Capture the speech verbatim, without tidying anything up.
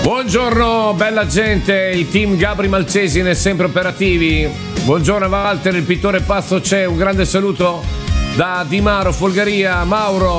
Buongiorno bella gente, il team Gabri Malcesine è sempre operativi. Buongiorno Walter, il pittore pazzo c'è, un grande saluto da Di Maro, Folgaria, Mauro.